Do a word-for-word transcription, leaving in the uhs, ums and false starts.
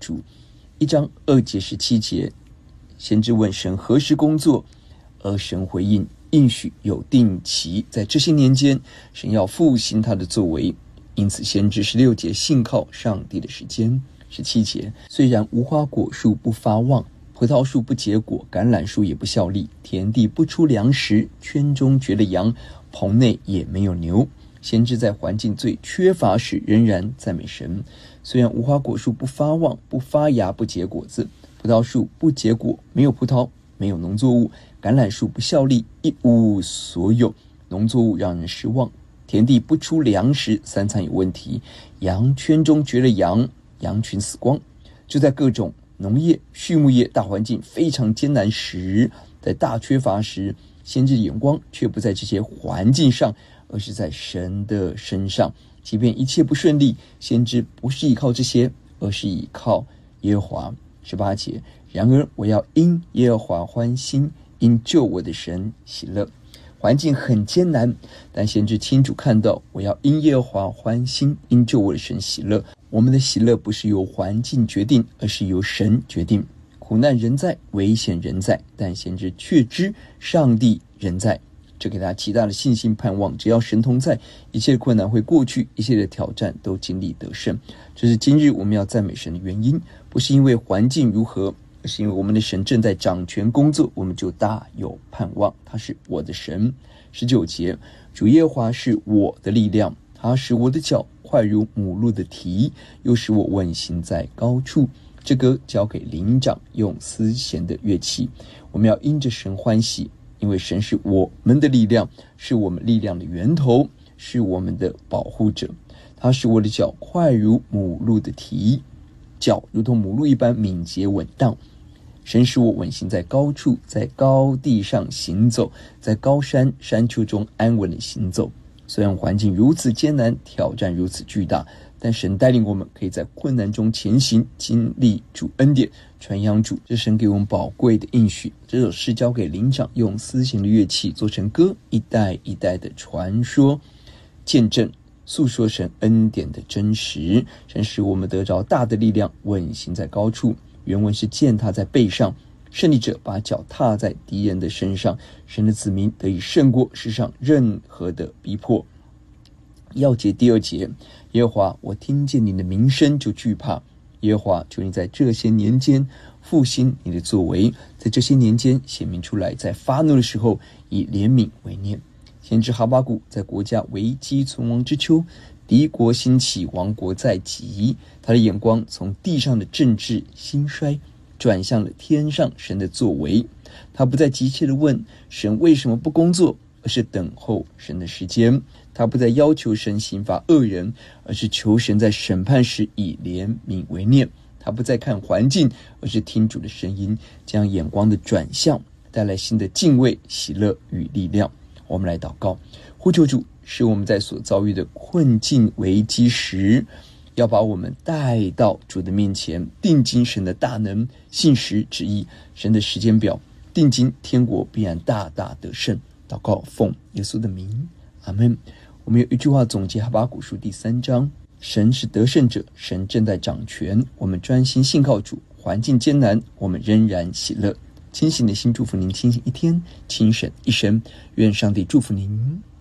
主。一章二节十七节，先知问神何时工作，而神回应应许有定期，在这些年间神要复兴他的作为。因此先知十六节信靠上帝的时间。十七节，虽然无花果树不发旺，葡萄树不结果，橄榄树也不效力，田地不出粮食，圈中绝了羊，棚内也没有牛。先知在环境最缺乏时仍然赞美神。虽然无花果树不发旺，不发芽，不结果子，葡萄树不结果，没有葡萄，没有农作物，橄榄树不效力，一无所有，农作物让人失望，田地不出粮食，三餐有问题，羊圈中绝了羊，羊群死光。就在各种农业、畜牧业大环境非常艰难时，在大缺乏时，先知的眼光却不在这些环境上，而是在神的身上。即便一切不顺利，先知不是依靠这些，而是依靠耶和华。十八节，然而我要因耶和华欢心，因救我的神喜乐。环境很艰难，但先知清楚看到，我要因耶和华欢心，因救我的神喜乐。我们的喜乐不是由环境决定，而是由神决定。苦难人在，危险人在，但先知确知上帝人在，这给他极大的信心盼望。只要神同在，一切的困难会过去，一切的挑战都经历得胜。这是今日我们要赞美神的原因，不是因为环境如何，而是因为我们的神正在掌权工作，我们就大有盼望。他是我的神。十九节，主耶和华是我的力量，他使我的脚快如母鹿的蹄，又使我稳行在高处。这歌交给灵长，用丝弦的乐器。我们要因着神欢喜，因为神是我们的力量，是我们力量的源头，是我们的保护者。他使我的脚快如母鹿的蹄，脚如同母鹿一般敏捷稳当。神使我稳行在高处，在高地上行走，在高山山丘中安稳的行走。虽然环境如此艰难，挑战如此巨大，但神带领我们可以在困难中前行，经历主恩典，传扬主，这神给我们宝贵的应许。这首诗交给灵长，用丝弦的乐器做成歌，一代一代的传说见证，诉说神恩典的真实。神使我们得着大的力量，稳行在高处。原文是践踏在背上，胜利者把脚踏在敌人的身上，神的子民得以胜过世上任何的逼迫。要节第二节，耶和华，我听见你的名声就惧怕。耶和华，求你在这些年间复兴你的作为，在这些年间显明出来，在发怒的时候以怜悯为念。先知哈巴谷在国家危机存亡之秋，敌国兴起，亡国在即，他的眼光从地上的政治兴衰转向了天上神的作为。他不再急切地问神为什么不工作，而是等候神的时间。他不再要求神刑罚恶人，而是求神在审判时以怜悯为念。他不再看环境，而是听主的声音，将眼光的转向，带来新的敬畏、喜乐与力量。我们来祷告，呼求主，使我们在所遭遇的困境危机时，要把我们带到主的面前，定睛神的大能，信实旨意，神的时间表，定睛天国必然大大得胜。祷告奉耶稣的名，阿们。我们有一句话总结哈巴谷书第三章，神是得胜者，神正在掌权，我们专心信靠主，环境艰难，我们仍然喜乐。清醒的心祝福您清醒一天，清省一生。愿上帝祝福您。